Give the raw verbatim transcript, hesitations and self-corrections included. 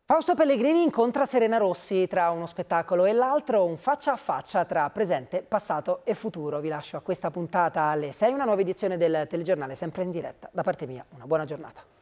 Fausto Pellegrini incontra Serena Rossi, tra uno spettacolo e l'altro un faccia a faccia tra presente, passato e futuro. Vi lascio a questa puntata alle sei, una nuova edizione del telegiornale sempre in diretta. Da parte mia una buona giornata.